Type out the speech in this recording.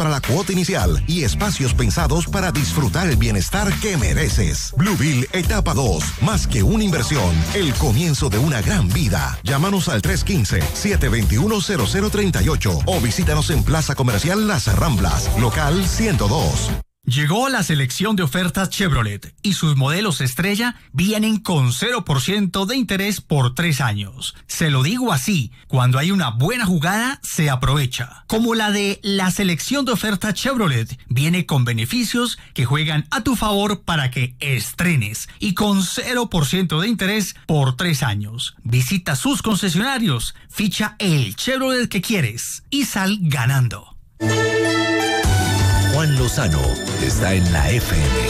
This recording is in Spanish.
para la cuota inicial y espacios pensados para disfrutar el bienestar que mereces. Blueville Etapa 2, más que una inversión, el comienzo de una gran vida. Llámanos al 315-721-0038 o visítanos en Plaza Comercial Las Ramblas, local 102. Llegó la selección de ofertas Chevrolet y sus modelos estrella vienen con 0% de interés por 3 años. Se lo digo así, cuando hay una buena jugada se aprovecha. Como la de la selección de ofertas Chevrolet, viene con beneficios que juegan a tu favor para que estrenes y con 0% de interés por 3 años. Visita sus concesionarios, ficha el Chevrolet que quieres y sal ganando. Juan Lozano está en la FM.